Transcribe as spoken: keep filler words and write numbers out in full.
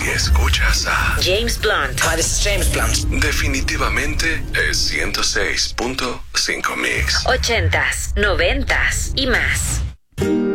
Si escuchas a James Blunt. Hi, this is James Blunt. definitivamente es ciento seis punto cinco Mix. Ochentas, noventas y más.